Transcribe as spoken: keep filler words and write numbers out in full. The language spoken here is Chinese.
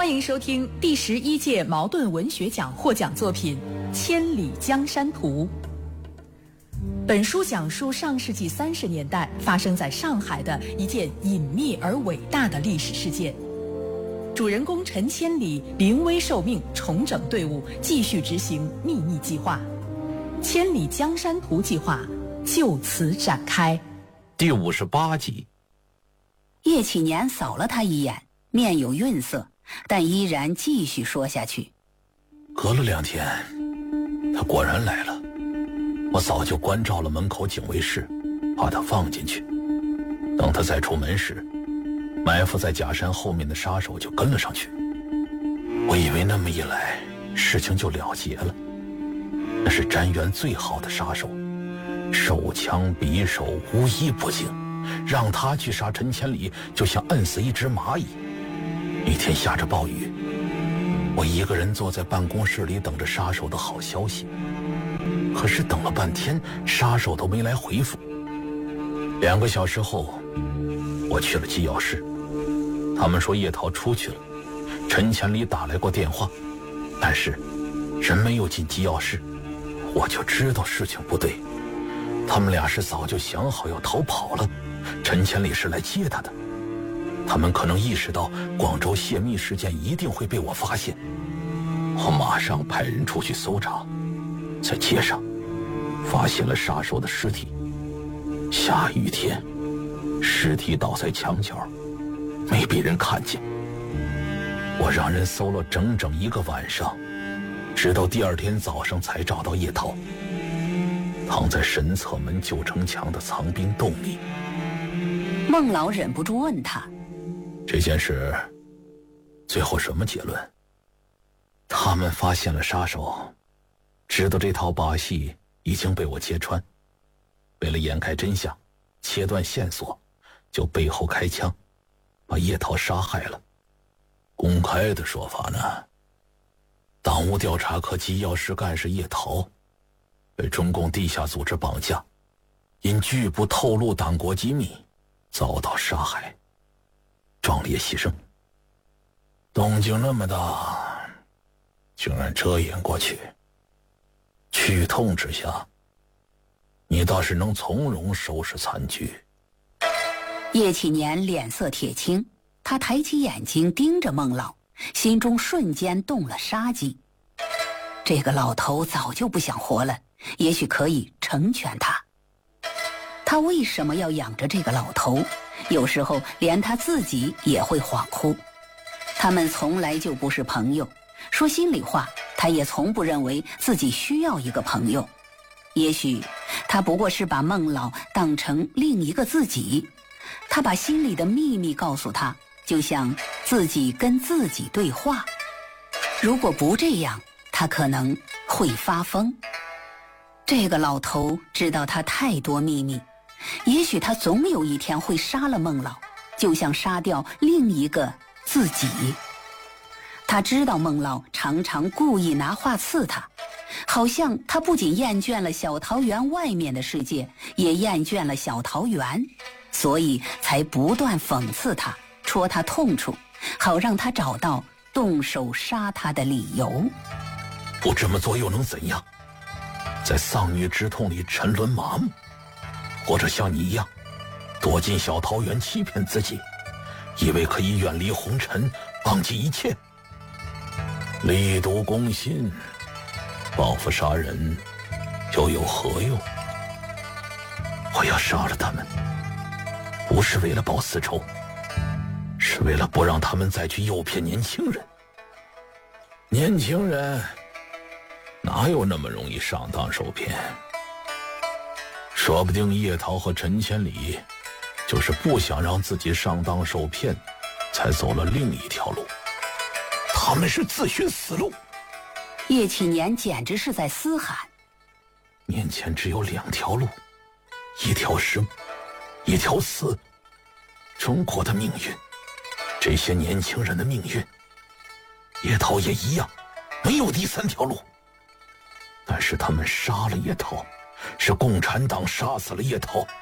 欢迎收听第十一届茅盾文学奖获奖作品《千里江山图》。本书讲述上世纪三十年代发生在上海的一件隐秘而伟大的历史事件。主人公陈千里临危受命，重整队伍，继续执行秘密计划。千里江山图计划就此展开。 第五十八集。 叶启年扫了他一眼，面有愠色，但依然继续说下去。 隔了两天，他果然来了。我早就关照了门口警卫室，把他放进去。等他再出门时，埋伏在假山后面的杀手就跟了上去。我以为那么一来，事情就了结了。那是詹元最好的杀手，手枪匕首无一不精，让他去杀陈千里，就像摁死一只蚂蚁。那天下着暴雨，我一个人坐在办公室里等着杀手的好消息。可是等了半天，杀手都没来回复。两个小时后，我去了机要室，他们说叶桃出去了。陈千里打来过电话，但是人没有进机要室，我就知道事情不对。他们俩是早就想好要逃跑了，陈千里是来接他的。他们可能意识到广州泄密事件一定会被我发现，我马上派人出去搜查，在街上发现了杀手的尸体。下雨天，尸体倒在墙角，没被人看见。我让人搜了整整一个晚上，直到第二天早上才找到叶桃，躺在神策门旧城墙的藏兵洞里。 孟老忍不住问他， 这件事最后什么结论？他们发现了杀手，知道这套把戏已经被我揭穿，为了掩盖真相，切断线索，就背后开枪，把叶桃杀害了。公开的说法呢，党务调查科机要室干事叶桃被中共地下组织绑架，因拒不透露党国机密，遭到杀害，壮烈牺牲。动静那么大，竟然遮掩过去。剧痛之下，你倒是能从容收拾残局。 叶启年脸色铁青，他抬起眼睛盯着孟老，心中瞬间动了杀机。这个老头早就不想活了，也许可以成全他。他为什么要养着这个老头？有时候连他自己也会恍惚。他们从来就不是朋友，说心里话，他也从不认为自己需要一个朋友。也许他不过是把孟老当成另一个自己，他把心里的秘密告诉他，就像自己跟自己对话。如果不这样，他可能会发疯。这个老头知道他太多秘密，也许他总有一天会杀了孟老，就像杀掉另一个自己。他知道孟老常常故意拿话刺他，好像他不仅厌倦了小桃园外面的世界，也厌倦了小桃园，所以才不断讽刺他，戳他痛处，好让他找到动手杀他的理由。 不这么做又能怎样？在丧女之痛里沉沦麻木，或者像你一样躲进小桃园欺骗自己，以为可以远离红尘，忘记一切。力毒攻心，报复杀人又有何用？我要杀了他们，不是为了报私仇，是为了不让他们再去诱骗年轻人。年轻人哪有那么容易上当受骗？说不定叶桃和陈千里就是不想让自己上当受骗，才走了另一条路。他们是自寻死路。 叶启年简直是在嘶喊。 面前只有两条路，一条生，一条死。中国的命运，这些年轻人的命运，叶桃也一样，没有第三条路。但是他们杀了叶桃，是共产党杀死了叶桃。